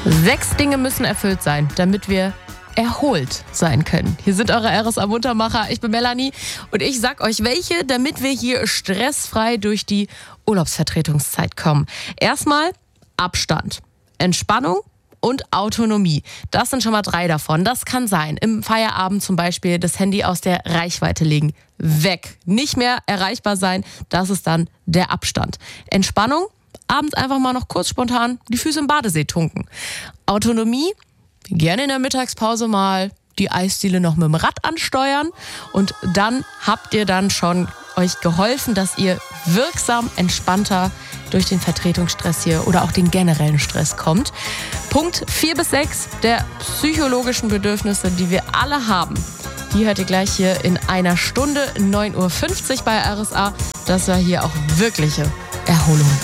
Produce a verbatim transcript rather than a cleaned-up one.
Sechs Dinge müssen erfüllt sein, damit wir erholt sein können. Hier sind eure R S A-Muntermacher. Ich bin Melanie und ich sag euch welche, damit wir hier stressfrei durch die Urlaubsvertretungszeit kommen. Erstmal Abstand, Entspannung und Autonomie. Das sind schon mal drei davon. Das kann sein, im Feierabend zum Beispiel das Handy aus der Reichweite legen. Weg. Nicht mehr erreichbar sein. Das ist dann der Abstand. Entspannung, abends einfach mal noch kurz spontan die Füße im Badesee tunken. Autonomie, gerne in der Mittagspause mal die Eisdiele noch mit dem Rad ansteuern. Und dann habt ihr dann schon euch geholfen, dass ihr wirksam entspannter durch den Vertretungsstress hier oder auch den generellen Stress kommt. Punkt vier bis sechs der psychologischen Bedürfnisse, die wir alle haben. Die hört ihr gleich hier in einer Stunde, neun Uhr fünfzig bei R S A. Das war hier auch wirkliche Erholung.